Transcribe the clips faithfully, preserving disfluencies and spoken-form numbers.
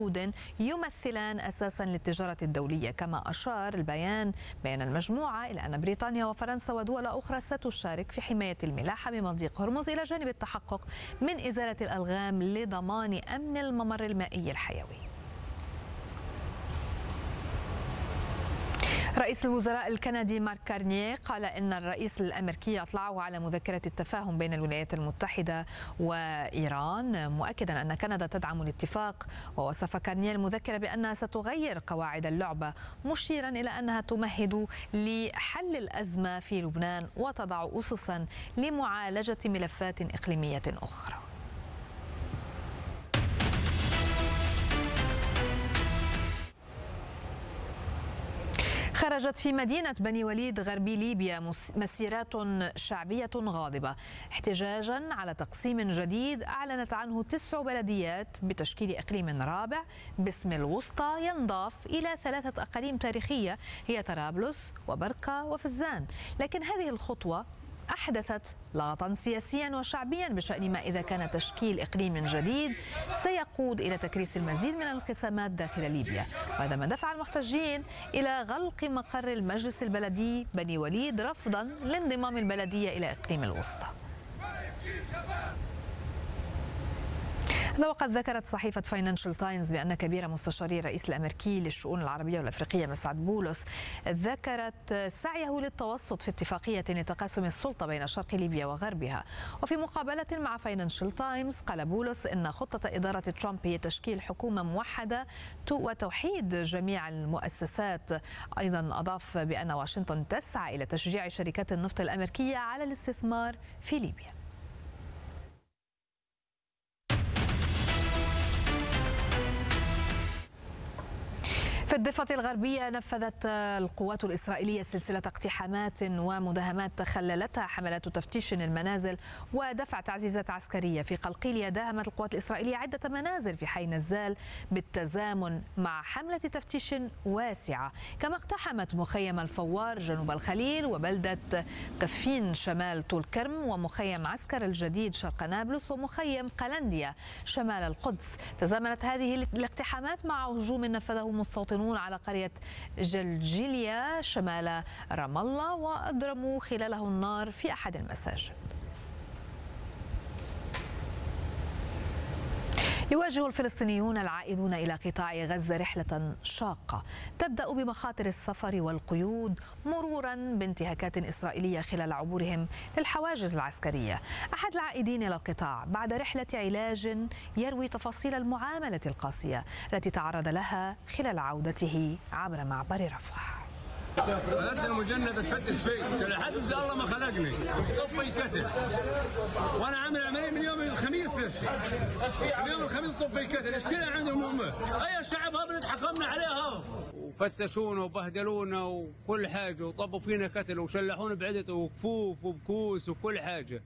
يمثلان أساسا للتجارة الدولية. كما أشار البيان بين المجموعة إلى أن بريطانيا وفرنسا ودول أخرى ستشارك في حماية الملاحة بمضيق هرمز إلى جانب التحقق من إزالة الألغام لضمان أمن الممر المائي الحيوي. رئيس الوزراء الكندي مارك كارنيه قال إن الرئيس الأمريكي أطلعه على مذكرة التفاهم بين الولايات المتحدة وإيران، مؤكدا أن كندا تدعم الاتفاق. ووصف كارنيه المذكرة بأنها ستغير قواعد اللعبة، مشيرا إلى أنها تمهد لحل الأزمة في لبنان وتضع أسسا لمعالجة ملفات إقليمية أخرى. خرجت في مدينة بني وليد غربي ليبيا مسيرات شعبية غاضبة احتجاجا على تقسيم جديد أعلنت عنه تسع بلديات بتشكيل إقليم رابع باسم الوسطى ينضاف إلى ثلاثة أقاليم تاريخية هي طرابلس وبركة وفزان. لكن هذه الخطوة أحدثت لغطا سياسيا وشعبيا بشأن ما إذا كان تشكيل إقليم جديد سيقود إلى تكريس المزيد من الانقسامات داخل ليبيا، وهذا ما دفع المحتجين إلى غلق مقر المجلس البلدي بني وليد رفضا لانضمام البلدية إلى إقليم الوسطى. وقد ذكرت صحيفة فاينانشال تايمز بأن كبير مستشاري الرئيس الأمريكي للشؤون العربية والأفريقية مسعد بولس ذكرت سعيه للتوسط في اتفاقية لتقاسم السلطة بين شرق ليبيا وغربها. وفي مقابلة مع فاينانشال تايمز قال بولس إن خطة إدارة ترامب هي تشكيل حكومة موحدة وتوحيد جميع المؤسسات. أيضا أضاف بأن واشنطن تسعى إلى تشجيع شركات النفط الأمريكية على الاستثمار في ليبيا. في الضفة الغربية نفذت القوات الإسرائيلية سلسلة اقتحامات ومداهمات خللتها حملات تفتيش المنازل ودفع تعزيزات عسكرية. في قلقيلية داهمت القوات الإسرائيلية عدة منازل في حي نزال بالتزامن مع حملة تفتيش واسعة. كما اقتحمت مخيم الفوار جنوب الخليل وبلدة قفين شمال طول كرم ومخيم عسكر الجديد شرق نابلس ومخيم قلنديا شمال القدس. تزامنت هذه الاقتحامات مع هجوم نفذه مستوطنون على قرية جلجلية شمال رام الله وأضرموا خلاله النار في أحد المساجد. يواجه الفلسطينيون العائدون إلى قطاع غزة رحلة شاقة تبدأ بمخاطر السفر والقيود مرورا بانتهاكات إسرائيلية خلال عبورهم للحواجز العسكرية. أحد العائدين إلى القطاع بعد رحلة علاج يروي تفاصيل المعاملة القاسية التي تعرض لها خلال عودته عبر معبر رفح. بلدنا مجند تفتش فيه لحد الله ما خلقني طفي كتف وانا عامل عمليه من يوم الخميس بس من يوم الخميس طفي كتف الشيء عندهم هم اي شعب هبل حكمنا عليها وفتشونا وبهدلونا وكل حاجه وطبوا فينا كتل وشلحونا بعدة وكفوف وبكوس وكل حاجه.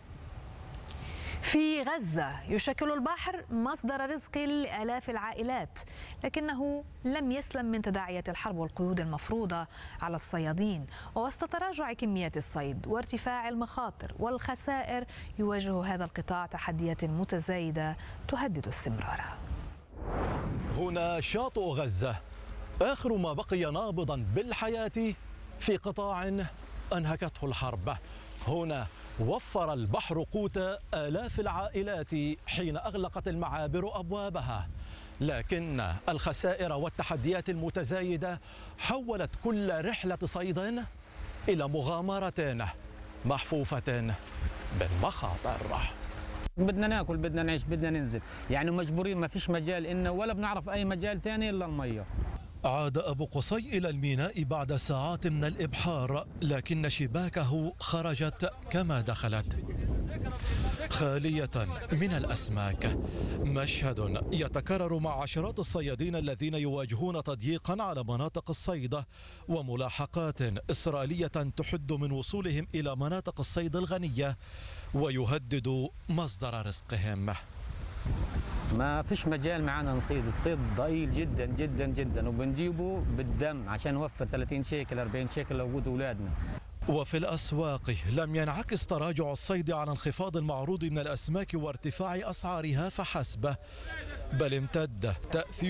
في غزة يشكل البحر مصدر رزق لآلاف العائلات، لكنه لم يسلم من تداعيات الحرب والقيود المفروضة على الصيادين. ووسط تراجع كميات الصيد وارتفاع المخاطر والخسائر يواجه هذا القطاع تحديات متزايدة تهدد استمراره. هنا شاطئ غزة، آخر ما بقي نابضا بالحياة في قطاع أنهكته الحرب. هنا وفر البحر قوت آلاف العائلات حين أغلقت المعابر أبوابها، لكن الخسائر والتحديات المتزايدة حولت كل رحلة صيد إلى مغامرة محفوفة بالمخاطر. بدنا ناكل، بدنا نعيش، بدنا ننزل، يعني مجبورين، ما فيش مجال إنه ولا بنعرف أي مجال تاني إلا المية. عاد أبو قصي إلى الميناء بعد ساعات من الإبحار، لكن شباكه خرجت كما دخلت خالية من الأسماك. مشهد يتكرر مع عشرات الصيادين الذين يواجهون تضييقا على مناطق الصيد وملاحقات إسرائيلية تحد من وصولهم إلى مناطق الصيد الغنية ويهدد مصدر رزقهم. ما فيش مجال معنا نصيد، الصيد ضئيل جدا جدا جدا وبنجيبه بالدم عشان نوفر ثلاثين شيكل أربعين شيكل لوجود أولادنا. وفي الأسواق لم ينعكس تراجع الصيد على انخفاض المعروض من الأسماك وارتفاع أسعارها فحسب، بل امتد تأثير